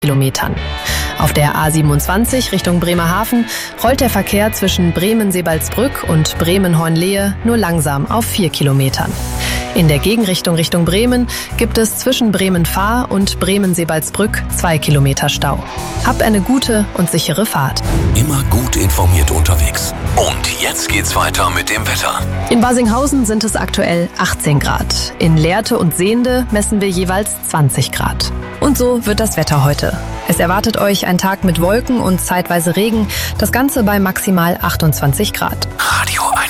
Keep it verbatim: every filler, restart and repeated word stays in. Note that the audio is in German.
Kilometern. Auf der A siebenundzwanzig Richtung Bremerhaven rollt der Verkehr zwischen Bremen-Sebalsbrück und Bremen-Hornlehe nur langsam auf vier Kilometern. In der Gegenrichtung Richtung Bremen gibt es zwischen Bremen-Fahr und Bremen-Sebalsbrück zwei Kilometer Stau. Hab eine gute und sichere Fahrt. Immer gut informiert unterwegs. Und jetzt geht's weiter mit dem Wetter. In Barsinghausen sind es aktuell achtzehn Grad. In Lehrte und Sehnde messen wir jeweils zwanzig Grad. Und so wird das Wetter heute. Es erwartet euch ein Tag mit Wolken und zeitweise Regen, das Ganze bei maximal achtundzwanzig Grad. Radio